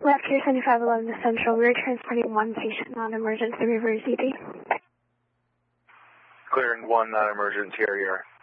Left here 7511 Central. We are transporting one patient, non-emergency, reverse ED. Clearing one non-emergency, here you are.